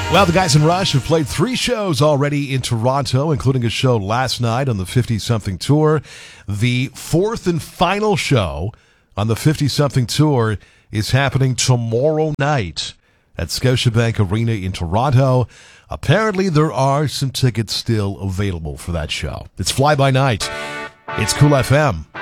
Well, the guys in Rush have played 3 shows already in Toronto, including a show last night on the 50-something tour. The 4th and final show on the 50-something tour is happening tomorrow night at Scotiabank Arena in Toronto. Apparently, there are some tickets still available for that show. It's Fly By Night. It's Cool FM.